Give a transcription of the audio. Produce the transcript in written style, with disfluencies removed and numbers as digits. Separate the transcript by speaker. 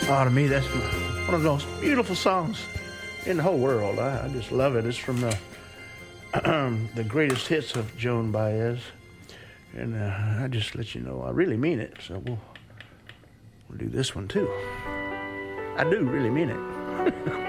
Speaker 1: Oh, to me, that's one of the most beautiful songs in the whole world. I just love it. It's from the greatest hits of Joan Baez. And I just let you know, I really mean it. So we'll do this one too. I do really mean it.